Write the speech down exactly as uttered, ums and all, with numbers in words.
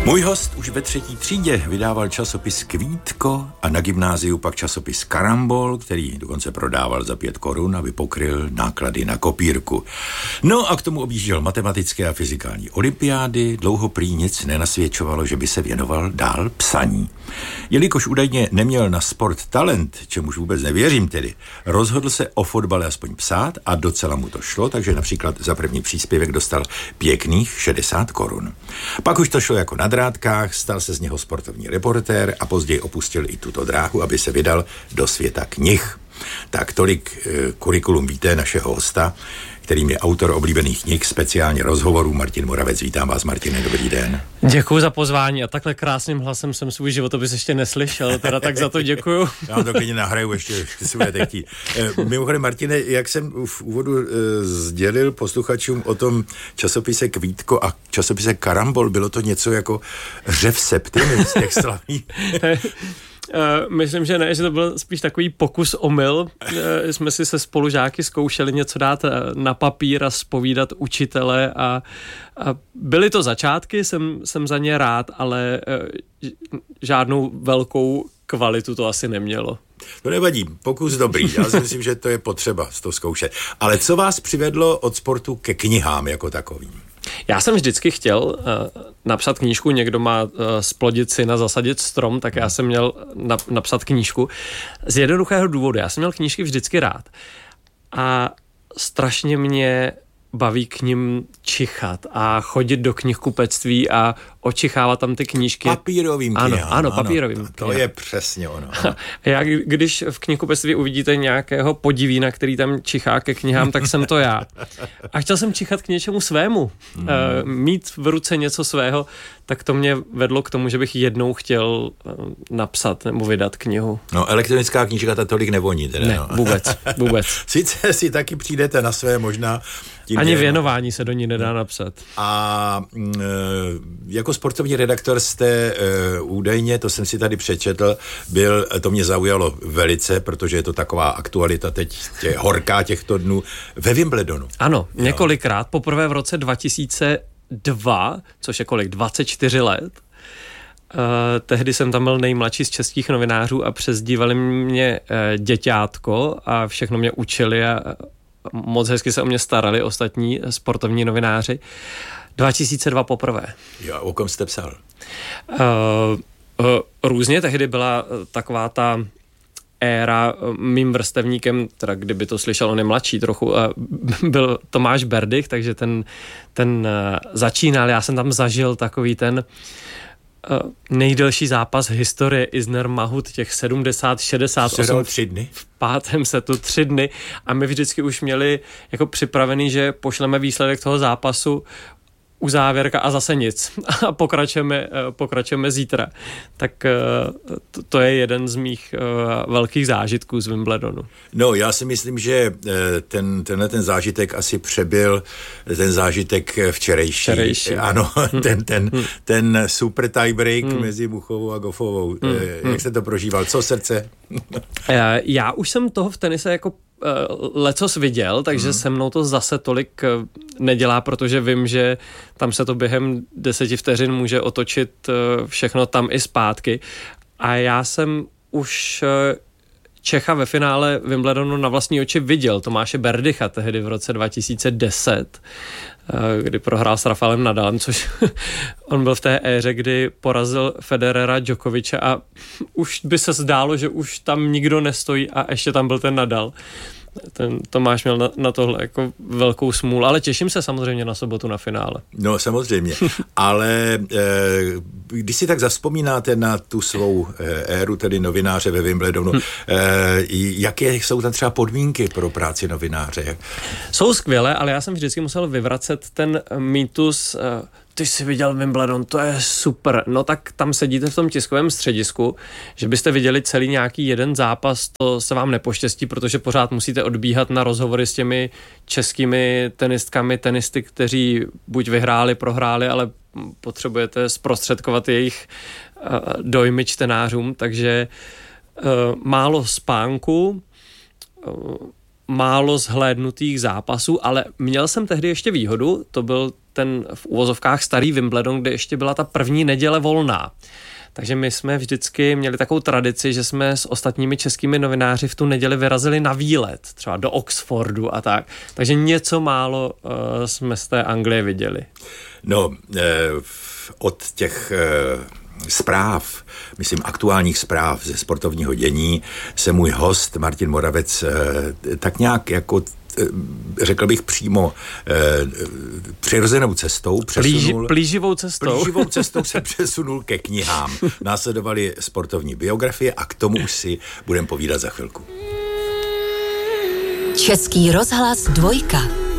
Můj host už ve třetí třídě vydával časopis Kvítko a na gymnáziu pak časopis Karambol, který dokonce prodával za pět korun, aby pokryl náklady na kopírku. No a k tomu objížděl matematické a fyzikální olympiády, dlouho prý nic nenasvědčovalo, že by se věnoval dál psaní. Jelikož údajně neměl na sport talent, čemuž vůbec nevěřím tedy, rozhodl se o fotbale aspoň psát a docela mu to šlo, takže například za první příspěvek dostal pěkných šedesát korun. Pak už to šlo jako na drátkách, stal se z něho sportovní reportér a později opustil i tuto dráhu, aby se vydal do světa knih. Tak tolik e, kurikulum víte našeho hosta, kterým je autor oblíbených knih, speciálně rozhovorů, Martin Moravec. Vítám vás, Martine, dobrý den. Děkuji za pozvání a takhle krásným hlasem jsem svůj životopis ještě neslyšel, teda tak za to děkuju. Já to klidně nahraju, ještě, ještě si budete chtít. E, mimochodem, Martine, jak jsem v úvodu e, sdělil posluchačům o tom časopise Kvítko a časopise Karambol, bylo to něco jako řev Septimy z těch slaví. Uh, myslím, že ne, že to byl spíš takový pokus omyl. Uh, jsme si se spolužáky zkoušeli něco dát na papír a zpovídat učitele a, a byly to začátky, jsem, jsem za ně rád, ale uh, žádnou velkou kvalitu to asi nemělo. To nevadí, pokus dobrý, já si myslím, že to je potřeba to zkoušet. Ale co vás přivedlo od sportu ke knihám jako takovým? Já jsem vždycky chtěl uh, napsat knížku, někdo má uh, splodit syna, zasadit strom, tak já jsem měl nap- napsat knížku. Z jednoduchého důvodu, já jsem měl knížky vždycky rád a strašně mě baví k nim čichat a chodit do knihkupectví a očichávat tam ty knížky. Papírovým knihám. Ano, ano, papírovým ano, to, to knihám. je přesně ono. Já, když v knihkupectví uvidíte nějakého podivína, který tam čichá ke knihám, tak jsem to já. A chtěl jsem čichat k něčemu svému. Hmm. E, mít v ruce něco svého, tak to mě vedlo k tomu, že bych jednou chtěl napsat nebo vydat knihu. No, elektronická knížka ta tolik nevoní. Teda, ne, no. vůbec, vůbec. Sice si taky přijdete na své možná. Tím Ani je, věnování se do ní nedá napsat. A e, jako sportovní redaktor jste e, údajně, to jsem si tady přečetl, byl, to mě zaujalo velice, protože je to taková aktualita teď tě, horká těchto dnů, ve Wimbledonu. Ano, jo. Několikrát, poprvé v roce dva tisíce dva, což je kolik, dvacet čtyři let. Uh, tehdy jsem tam byl nejmladší z českých novinářů a přezdívali mě uh, děťátko a všechno mě učili a moc hezky se o mě starali ostatní sportovní novináři. dva tisíce dva poprvé. Jo, o kom jste psal? Uh, uh, různě, tehdy byla taková ta éra, mým vrstevníkem, teda kdyby to slyšel, on je mladší trochu, uh, byl Tomáš Berdych, takže ten, ten uh, začínal, já jsem tam zažil takový ten Uh, nejdelší zápas historie Isner Mahut, těch sedmdesát šedesát osm tři dny? V pátém setu tři dny a my vždycky už měli jako připravený, že pošleme výsledek toho zápasu u závěrka a zase nic. A pokračujeme, pokračujeme zítra. Tak to, to je jeden z mých velkých zážitků z Wimbledonu. No, já si myslím, že ten, tenhle ten zážitek asi přebyl ten zážitek včerejší. Včerejší. Ano, hmm. ten, ten, hmm. ten super tiebreak hmm. mezi Muchovou a Goffovou. Hmm. Jak jste to prožíval? Co srdce? Já už jsem toho v tenise jako lecos viděl, takže hmm. se mnou to zase tolik nedělá, protože vím, že tam se to během deseti vteřin může otočit všechno tam i zpátky. A já jsem už Čecha ve finále Wimbledonu na vlastní oči viděl, Tomáše Berdycha tehdy v roce dva tisíce deset, kdy prohrál s Rafaelem Nadalem, což on byl v té éře, kdy porazil Federera, Djokoviče a už by se zdálo, že už tam nikdo nestojí a ještě tam byl ten Nadal. Ten Tomáš měl na, na tohle jako velkou smůlu, ale těším se samozřejmě na sobotu na finále. No samozřejmě, ale e, když si tak zavzpomínáte na tu svou éru, tedy novináře ve Wimbledonu, e, jaké jsou tam třeba podmínky pro práci novináře? Jsou skvělé, ale já jsem vždycky musel vyvracet ten mýtus, ty jsi viděl Wimbledon, to je super. No tak tam sedíte v tom tiskovém středisku, že byste viděli celý nějaký jeden zápas, to se vám nepoštěstí, protože pořád musíte odbíhat na rozhovory s těmi českými tenistkami, tenisty, kteří buď vyhráli, prohráli, ale potřebujete zprostředkovat jejich uh, dojmy čtenářům, takže uh, málo spánku, uh, málo zhlédnutých zápasů, ale měl jsem tehdy ještě výhodu, to byl ten v uvozovkách starý Wimbledon, kde ještě byla ta první neděle volná. Takže my jsme vždycky měli takovou tradici, že jsme s ostatními českými novináři v tu neděli vyrazili na výlet, třeba do Oxfordu a tak. Takže něco málo uh, jsme z té Anglie viděli. No, eh, od těch eh, zpráv, myslím aktuálních zpráv ze sportovního dění, se můj host Martin Moravec eh, tak nějak jako řekl bych přímo eh, přirozenou cestou přesunul. Plíživou cestou. Plíživou cestou se přesunul ke knihám. Následovaly sportovní biografie a k tomu už si budeme povídat za chvilku. Český rozhlas dvojka.